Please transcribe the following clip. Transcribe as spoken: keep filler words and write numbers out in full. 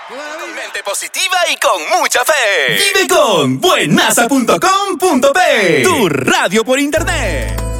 Con mente positiva y con mucha fe. Vive con buenaza punto com punto pe, tu radio por internet.